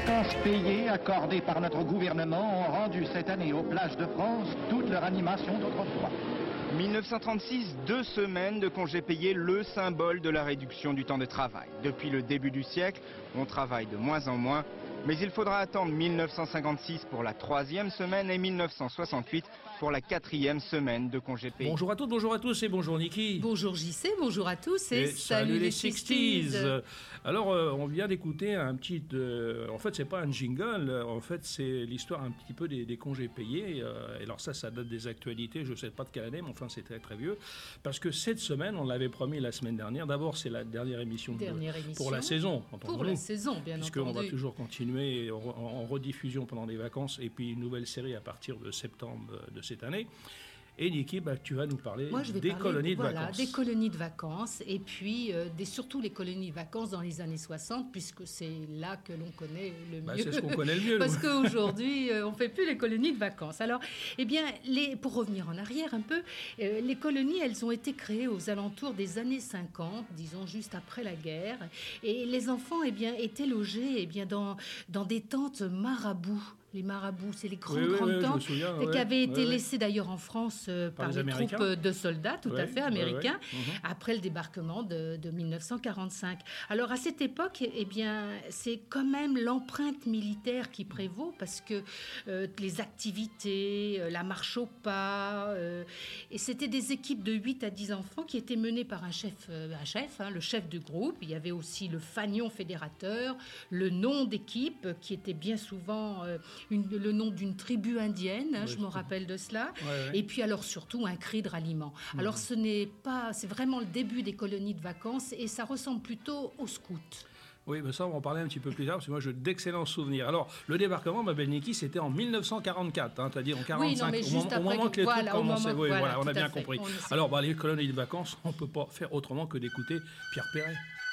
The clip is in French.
vacances payées accordées par notre gouvernement ont rendu cette année aux plages de France toute leur animation d'autrefois. 1936, 2 semaines de congés payés, le symbole de la réduction du temps de travail. Depuis le début du siècle, on travaille de moins en moins, mais il faudra attendre 1956 pour la 3e semaine et 1968 pour la 4e semaine de congés payés. Bonjour à toutes, bonjour à tous et bonjour Niki. Bonjour JC, bonjour à tous et salut les 60s. Alors on vient d'écouter un petit... en fait c'est pas un jingle, en fait c'est l'histoire un petit peu des congés payés. Et alors ça date des actualités, je ne sais pas de quelle année, mais enfin c'est très très vieux. Parce que cette semaine, on l'avait promis la semaine dernière, d'abord c'est la dernière émission pour la saison. Pour la saison, bien entendu. Puisqu'on va toujours continuer en rediffusion pendant les vacances et puis une nouvelle série à partir de septembre de cette année. Et Niki, tu vas nous parler colonies de vacances. Des colonies de vacances et puis surtout les colonies de vacances dans les années 60 puisque c'est là que l'on connaît le mieux. C'est ce qu'on connaît le mieux. Parce qu'aujourd'hui, on ne fait plus les colonies de vacances. Alors, pour revenir en arrière un peu, les colonies, elles ont été créées aux alentours des années 50, disons juste après la guerre. Et les enfants étaient logés dans des tentes marabouts. Les marabouts, c'est les grandes tentes qui avaient été laissées d'ailleurs en France par les troupes de soldats, tout à fait, américains, après le débarquement de 1945. Alors à cette époque, c'est quand même l'empreinte militaire qui prévaut parce que les activités, la marche au pas, et c'était des équipes de 8 à 10 enfants qui étaient menées par un chef, le chef du groupe. Il y avait aussi le fanion fédérateur, le nom d'équipe qui était bien souvent... le nom d'une tribu indienne, je me rappelle de cela, et puis alors surtout un cri de ralliement. Alors c'est vraiment le début des colonies de vacances et ça ressemble plutôt aux scouts. Oui, mais ça, on va en parler un petit peu plus tard, parce que moi, j'ai d'excellents souvenirs. Alors, le débarquement, ma belle Niki, c'était en 1944, c'est-à-dire en 1945, au moment que les troupes commençaient. On a bien compris. Alors, les colonies de vacances, on ne peut pas faire autrement que d'écouter Pierre Perret.